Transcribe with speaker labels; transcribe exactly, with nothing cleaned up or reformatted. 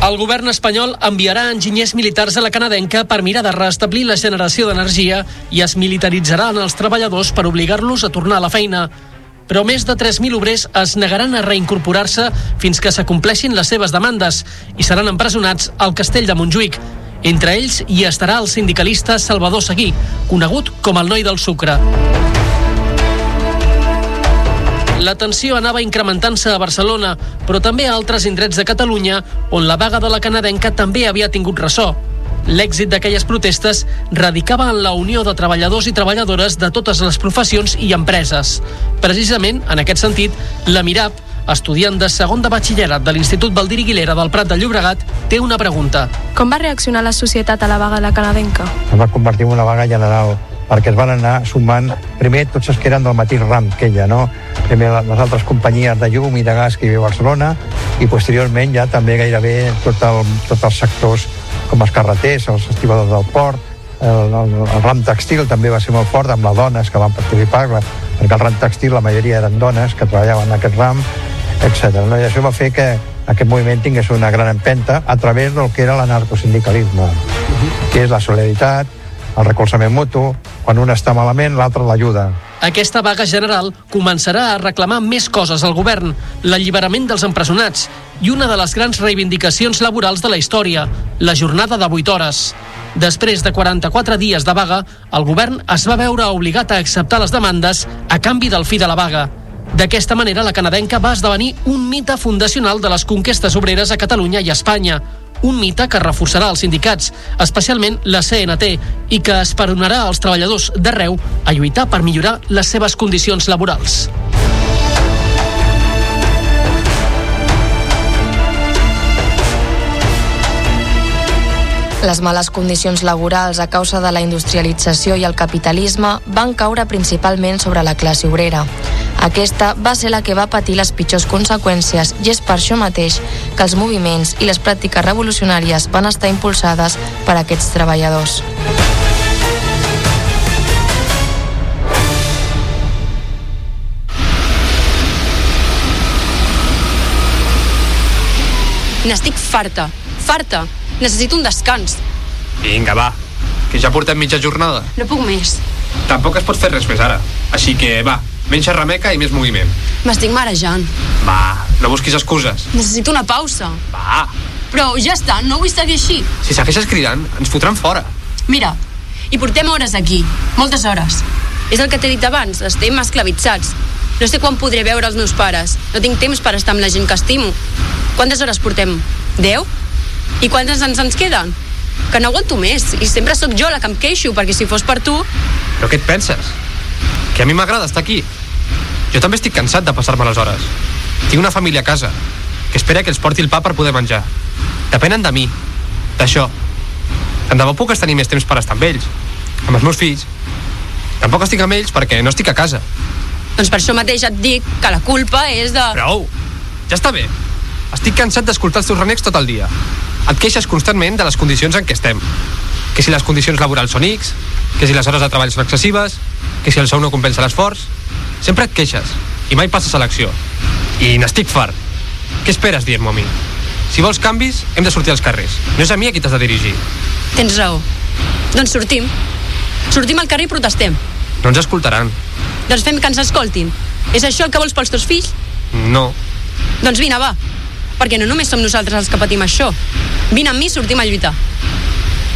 Speaker 1: El govern espanyol enviarà enginyers militars a la canadenca per mirar de restablir la generació d'energia i es militaritzaran els treballadors per obligar-los a tornar a la feina. Però més de tres mil obrers es negaran a reincorporar-se fins que s'acompleixin les seves demandes i seran empresonats al castell de Montjuïc. Entre ells hi estarà el sindicalista Salvador Seguí, conegut com el noi del sucre. La tensió anava incrementant-se a Barcelona, però també a altres indrets de Catalunya, on la vaga de la canadenca també havia tingut ressò. L'èxit d'aquelles protestes radicava en la unió de treballadors i treballadores de totes les professions i empreses. Precisament, en aquest sentit, la Mirab, estudiant de segon de batxillerat de l'Institut Baldiri Guilera del Prat de Llobregat, té una pregunta.
Speaker 2: Com va reaccionar la societat a la vaga de la canadenca?
Speaker 3: Es va convertir en una vaga general, perquè es van anar sumant, primer tots els que eren del mateix ram que ella, no? Primer les altres companyies de llum i de gas que hi havia a Barcelona i posteriorment ja també gairebé tot el, tots els sectors com els carreters, els estibadors del port, el, el, el ram textil també va ser molt fort amb les dones que van participar, perquè el ram textil la majoria eren dones que treballaven en aquest ram, etcètera. No? I això va fer que aquest moviment tingués una gran empenta a través del que era l'anarcosindicalisme, que és la solidaritat, el recolzament mutu, quan un està malament l'altre l'ajuda.
Speaker 1: Aquesta vaga general començarà a reclamar més coses al govern, l'alliberament dels empresonats i una de les grans reivindicacions laborals de la història, la jornada de vuit hores. Després de quaranta-quatre dies de vaga, el govern es va veure obligat a acceptar les demandes a canvi del fi de la vaga. D'aquesta manera, la canadenca va esdevenir un mite fundacional de les conquestes obreres a Catalunya i a Espanya. Un mite que reforçarà els sindicats, especialment la C N T, i que esperonarà els treballadors d'arreu a lluitar per millorar les seves condicions laborals.
Speaker 4: Les males condicions laborals a causa de la industrialització i el capitalisme van caure principalment sobre la classe obrera. Aquesta va ser la que va patir les pitjors conseqüències i és per això mateix que els moviments i les pràctiques revolucionàries van estar impulsades per aquests treballadors.
Speaker 5: N'estic farta, farta. Necessito un descans.
Speaker 6: Vinga, va, que ja portem mitja jornada.
Speaker 5: No puc més.
Speaker 6: Tampoc es pot fer res més ara. Així que, va, menys xerrameca i més moviment.
Speaker 5: M'estic marejant.
Speaker 6: Va, no busquis excuses.
Speaker 5: Necessito una pausa.
Speaker 6: Va.
Speaker 5: Però ja està, no vull seguir així.
Speaker 6: Si segueixes cridant, ens fotran fora.
Speaker 5: Mira, hi portem hores aquí, moltes hores. És el que t'he dit abans, estem esclavitzats. No sé quan podré veure els meus pares. No tinc temps per estar amb la gent que estimo. Quantes hores portem? Deu? I quantes ens ens queden? Que no aguanto més. I sempre sóc jo la que em queixo, perquè si fos per tu...
Speaker 6: Però què et penses? Que a mi m'agrada estar aquí. Jo també estic cansat de passar-me les hores. Tinc una família a casa, que espera que els porti el pa per poder menjar. Depenen de mi, d'això. Tant de bo puc tenir més temps per estar amb ells, amb els meus fills. Tampoc estic amb ells perquè no estic a casa.
Speaker 5: Doncs per això mateix et dic que la culpa és de...
Speaker 6: Prou! Ja està bé. Estic cansat d'escoltar els teus renecs tot el dia. Et queixes constantment de les condicions en què estem. Que si les condicions laborals són X, que si les hores de treball són excessives, que si el sou no compensa l'esforç... Sempre et queixes, i mai passes a l'acció. I n'estic fart. Què esperes dient-m'ho a mi? Si vols canvis, hem de sortir als carrers. No és a mi a qui t'has de dirigir.
Speaker 5: Tens raó. Doncs sortim. Sortim al carrer i protestem.
Speaker 6: No ens escoltaran.
Speaker 5: Doncs fem que ens escoltin. És això el que vols pels teus fills?
Speaker 6: No.
Speaker 5: Doncs vine, va. Perquè no només som nosaltres els que patim això. Vine amb mi i sortim a lluitar.